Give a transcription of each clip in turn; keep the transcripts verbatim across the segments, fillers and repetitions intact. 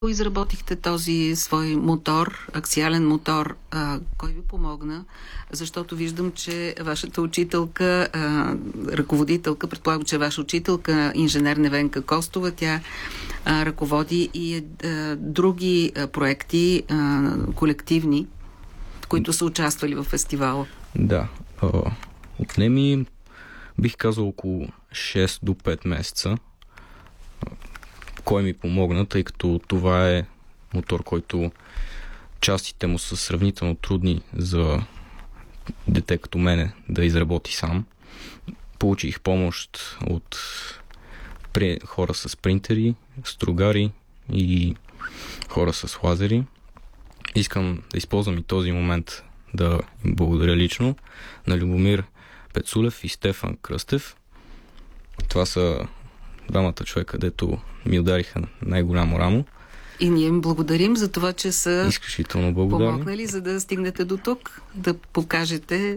изработихте този свой мотор, аксиален мотор? А, кой ви помогна? Защото виждам, че вашата учителка, а, ръководителка, предполагам, че ваша учителка, инженер Невенка Костова, тя а, ръководи и а, други а, проекти, а, колективни, които са участвали в фестивала. Да. Отне ми, бих казал, около шест до пет месеца. Кой ми помогна, тъй като това е мотор, който частите му са сравнително трудни за дете като мене да изработи сам. Получих помощ от хора с принтери, стругари и хора с лазери. Искам да използвам и този момент да им благодаря лично на Любомир Пецулев и Стефан Кръстев. Това са двамата човека, дето ми удариха най-голямо рамо. И ние им благодарим за това, че са изключително благодарни, помогнали, за да стигнете до тук, да покажете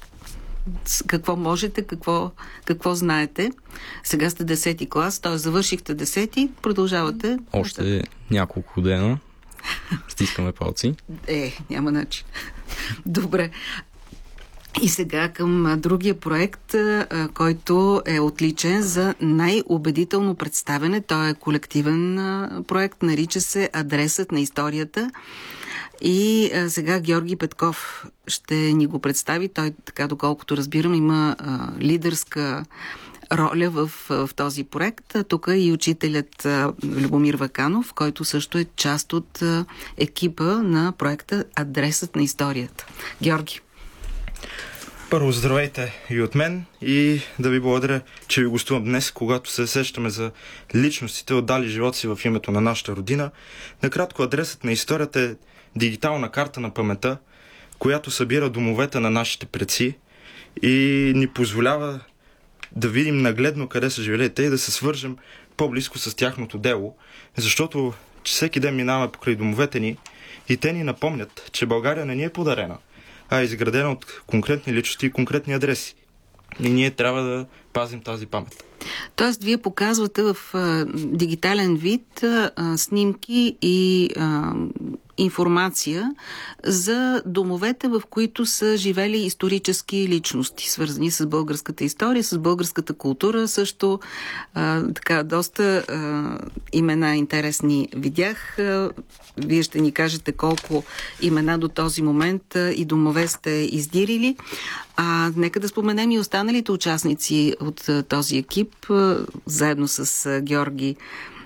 какво можете, какво, какво знаете. Сега сте десети клас, т.е. завършихте десети, продължавате. Още няколко дена. Стискаме палци. Е, няма начин. Добре. И сега към другия проект, който е отличен за най-убедително представяне. Той е колективен проект, нарича се "Адресът на историята". И сега Георги Петков ще ни го представи. Той, така доколкото разбирам, има лидерска роля в, в този проект. Тук и учителят Любомир Ваканов, който също е част от екипа на проекта "Адресът на историята". Георги. Първо, здравейте и от мен и да ви благодаря, че ви гостувам днес, когато се сещаме за личностите, отдали живота си в името на нашата родина. Накратко, "Адресът на историята" е дигитална карта на паметта, която събира домовете на нашите предци и ни позволява да видим нагледно къде са живели те и да се свържем по-близко с тяхното дело, защото всеки ден минаваме покрай домовете ни и те ни напомнят, че България не ни е подарена, а е изградена от конкретни личности и конкретни адреси. И ние трябва да пазим тази памет. Тоест, вие показвате в а, дигитален вид а, снимки и а, информация за домовете, в които са живели исторически личности, свързани с българската история, с българската култура. Също а, така, доста а, имена интересни видях. А, вие ще ни кажете колко имена до този момент а, и домове сте издирили. А нека да споменем и останалите участници от а, този екип, а, заедно с а, Георги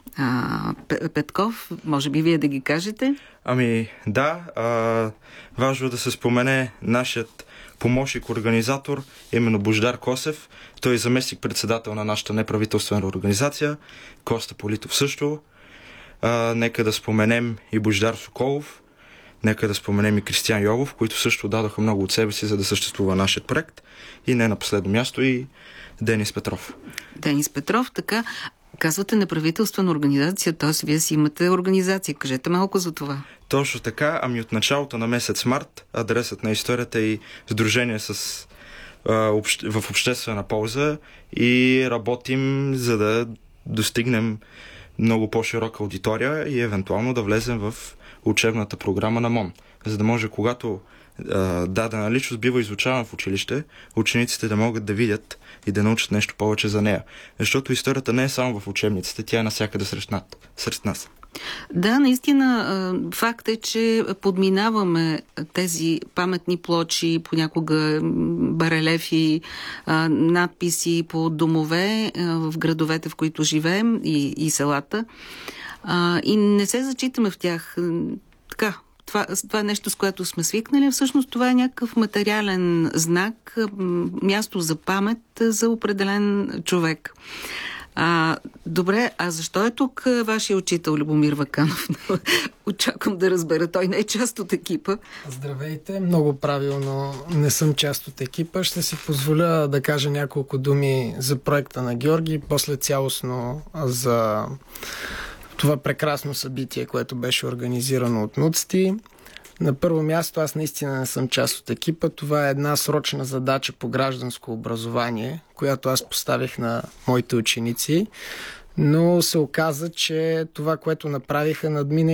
а, Петков. Може би вие да ги кажете? Ами да, а, важно да се спомене нашият помощник-организатор, именно Божидар Косев. Той е заместник-председател на нашата неправителствена организация, Коста Политов също. А, нека да споменем и Божидар Соколов, нека да споменем и Кристиян Йовов, които също дадоха много от себе си, за да съществува нашият проект. И не на последно място и Денис Петров. Денис Петров, така. Казвате неправителствена организация, т.е. вие си имате организация. Кажете малко за това. Точно така, ами от началото на месец март "Адресът на историята" и сдружение с, а, общ... в обществена полза и работим, за да достигнем много по-широка аудитория и евентуално да влезем в учебната програма на МОН, за да може, когато а, дадена личност бива изучавана в училище, учениците да могат да видят и да научат нещо повече за нея. Защото историята не е само в учебниците, тя е навсякъде сред нас. Да, наистина факт е, че подминаваме тези паметни плочи, понякога барелефи, надписи по домове в градовете, в които живеем, и, и селата. И не се зачитаме в тях. Така, това, това е нещо, с което сме свикнали. Всъщност това е някакъв материален знак, място за памет за определен човек. А, добре, а защо е тук вашия учител Любомир Ваканов? Очаквам да разбера. Той не е част от екипа. Здравейте, много правилно не съм част от екипа. Ще си позволя да кажа няколко думи за проекта на Георги, после цялостно за това прекрасно събитие, което беше организирано от НУЦТИ. На първо място, аз наистина не съм част от екипа. Това е една срочна задача по гражданско образование, която аз поставих на моите ученици, но се оказа, че това, което направиха, надмина